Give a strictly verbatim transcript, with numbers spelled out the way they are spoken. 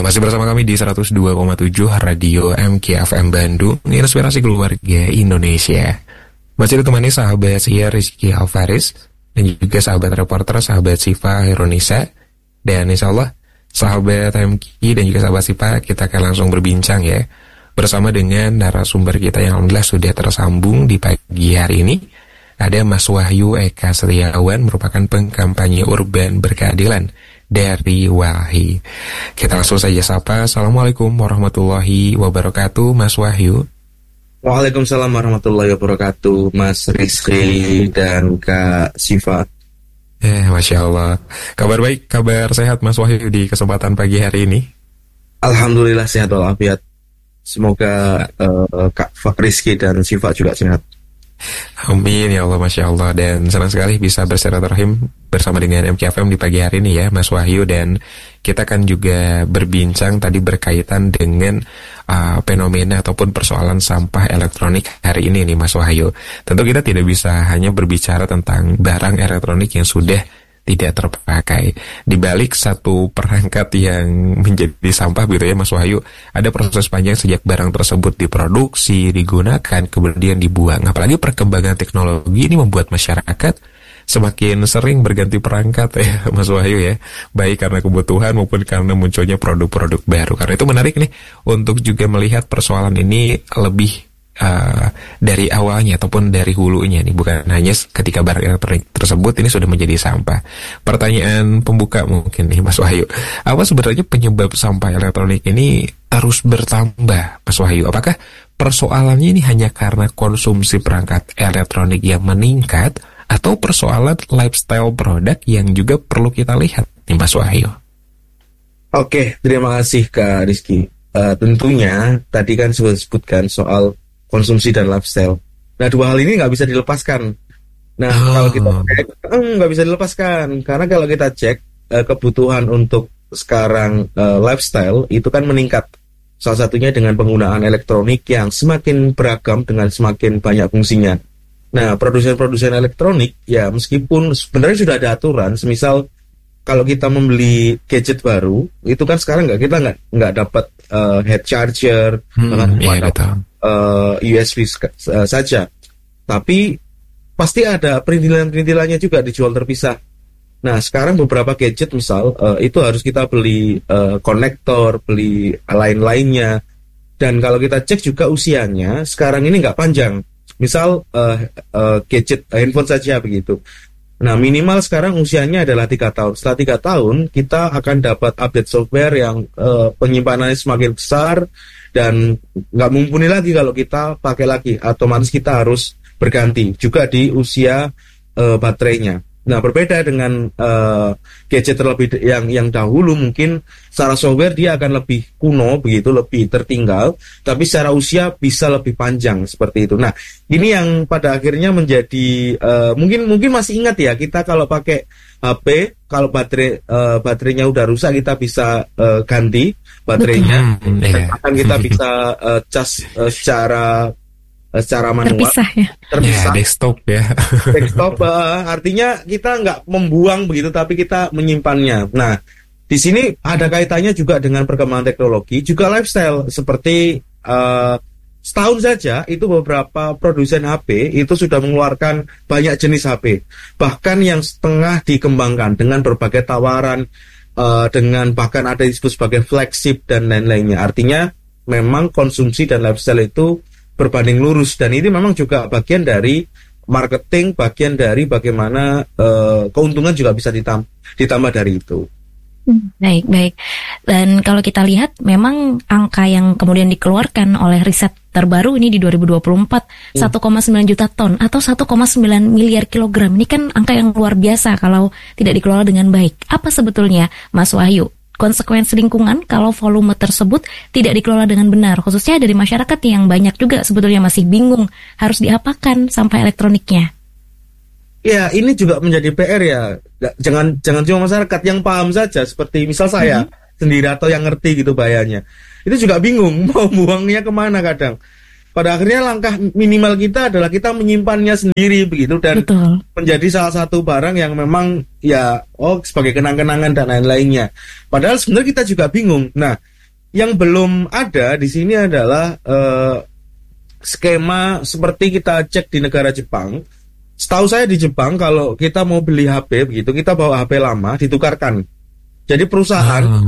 Ya, masih bersama kami di seratus dua koma tujuh Radio M K F M Bandung, inspirasi keluarga Indonesia. Masih ditemani sahabat saya Rizky Alfaris, dan juga sahabat reporter, sahabat Siva Heronisa. Dan insya Allah, sahabat M K dan juga sahabat Siva, kita akan langsung berbincang ya, bersama dengan narasumber kita yang alhamdulillah sudah tersambung di pagi hari ini. Ada Mas Wahyu Eka Setiawan, merupakan pengkampanye urban berkeadilan dari Walhi. Kita langsung saja sapa. Assalamualaikum warahmatullahi wabarakatuh, Mas Wahyu. Waalaikumsalam warahmatullahi wabarakatuh, Mas Rizky dan Kak Siva. Eh, Masya Allah. Kabar baik, kabar sehat Mas Wahyu di kesempatan pagi hari ini? Alhamdulillah sehat walafiat. Semoga uh, Kak Rizky dan Siva juga sehat. Amin ya Allah, Masya Allah. Dan senang sekali bisa bersilaturahim bersama dengan M K F M di pagi hari ini ya Mas Wahyu. Dan kita kan juga berbincang tadi berkaitan dengan uh, fenomena ataupun persoalan sampah elektronik hari ini nih Mas Wahyu. Tentu kita tidak bisa hanya berbicara tentang barang elektronik yang sudah tidak terpakai. Di balik satu perangkat yang menjadi sampah gitu ya Mas Wahyu, ada proses panjang sejak barang tersebut diproduksi, digunakan, kemudian dibuang. Apalagi perkembangan teknologi ini membuat masyarakat semakin sering berganti perangkat ya Mas Wahyu ya, baik karena kebutuhan maupun karena munculnya produk-produk baru. Karena itu menarik nih untuk juga melihat persoalan ini lebih Uh, dari awalnya ataupun dari hulunya nih, bukan hanya ketika barang elektronik tersebut ini sudah menjadi sampah. Pertanyaan pembuka mungkin nih Mas Wahyu, apa sebenarnya penyebab sampah elektronik ini terus bertambah Mas Wahyu? Apakah persoalannya ini hanya karena konsumsi perangkat elektronik yang meningkat, atau persoalan lifestyle produk yang juga perlu kita lihat nih Mas Wahyu? Oke, terima kasih Kak Rizky. Uh, tentunya tadi kan sudah disebutkan soal konsumsi dan lifestyle. Nah, dua hal ini nggak bisa dilepaskan. Nah, oh. kalau kita cek, nggak eh, bisa dilepaskan. Karena kalau kita cek, eh, kebutuhan untuk sekarang eh, lifestyle itu kan meningkat. Salah satunya dengan penggunaan elektronik yang semakin beragam dengan semakin banyak fungsinya. Nah, produsen-produsen elektronik, ya meskipun sebenarnya sudah ada aturan, semisal kalau kita membeli gadget baru, itu kan sekarang nggak kita nggak nggak dapat uh, head charger, hmm, iya, uh, U S B uh, saja, tapi pasti ada perintilan-perintilannya juga dijual terpisah. Nah, sekarang beberapa gadget misal uh, itu harus kita beli uh, konektor, beli lain-lainnya, dan kalau kita cek juga usianya sekarang ini nggak panjang. Misal uh, uh, gadget uh, handphone saja begitu. Nah, minimal sekarang usianya adalah tiga tahun. Setelah tiga tahun, kita akan dapat update software yang uh, penyimpanannya semakin besar dan nggak mumpuni lagi kalau kita pakai lagi. Otomatis kita harus berganti juga di usia uh, baterainya. Nah, berbeda dengan uh, gadget terlebih yang yang dahulu, mungkin secara software dia akan lebih kuno begitu, lebih tertinggal, tapi secara usia bisa lebih panjang seperti itu. Nah, ini yang pada akhirnya menjadi uh, mungkin mungkin masih ingat ya, kita kalau pakai H P, kalau baterai uh, baterainya udah rusak kita bisa uh, ganti baterainya, dan akan kita bisa uh, cas uh, secara secara manual, terpisah ya, terpisah. Ya, desktop ya. Desktop uh, artinya kita nggak membuang begitu, tapi kita menyimpannya. Nah, di sini ada kaitannya juga dengan perkembangan teknologi, juga lifestyle. Seperti uh, setahun saja itu beberapa produsen H P itu sudah mengeluarkan banyak jenis H P, bahkan yang setengah dikembangkan dengan berbagai tawaran, uh, dengan bahkan ada disebut sebagai flagship dan lain-lainnya. Artinya memang konsumsi dan lifestyle itu berbanding lurus, dan ini memang juga bagian dari marketing, bagian dari bagaimana uh, keuntungan juga bisa ditam- ditambah dari itu. Hmm, baik, baik. Dan kalau kita lihat, memang angka yang kemudian dikeluarkan oleh riset terbaru ini di dua ribu dua puluh empat, hmm. satu koma sembilan juta ton atau satu koma sembilan miliar kilogram. Ini kan angka yang luar biasa kalau tidak dikelola dengan baik. Apa sebetulnya, Mas Wahyu, konsekuensi lingkungan kalau volume tersebut tidak dikelola dengan benar, khususnya dari masyarakat yang banyak juga sebetulnya masih bingung harus diapakan sampah elektroniknya? Ya, ini juga menjadi P R ya. Jangan jangan cuma masyarakat yang paham saja, seperti misal saya mm-hmm. sendiri atau yang ngerti gitu bahayanya. Itu juga bingung mau buangnya kemana kadang. Pada akhirnya langkah minimal kita adalah kita menyimpannya sendiri begitu, dan Betul. menjadi salah satu barang yang memang ya oh sebagai kenang-kenangan dan lain-lainnya. Padahal sebenarnya kita juga bingung. Nah, yang belum ada di sini adalah uh, skema seperti kita cek di negara Jepang. Setahu saya di Jepang kalau kita mau beli H P begitu, kita bawa H P lama ditukarkan. Jadi perusahaan Ah.